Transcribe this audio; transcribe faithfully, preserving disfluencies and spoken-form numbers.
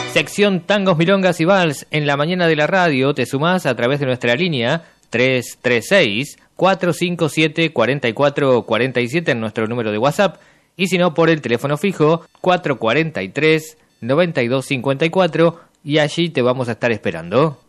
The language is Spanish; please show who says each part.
Speaker 1: Sección Tangos, Milongas y Vals en la mañana de la radio. Te sumás a través de nuestra línea tres tres seis, cuatro cinco siete, cuatro cuatro cuatro siete en nuestro número de WhatsApp. Y si no, por el teléfono fijo cuatro cuatro tres, nueve dos cinco cuatro y allí te vamos a estar esperando.